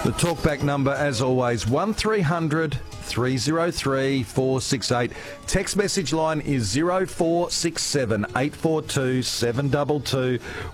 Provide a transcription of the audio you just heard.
The talkback number, as always, 1300 303 468. Text message line is 0467 842 722.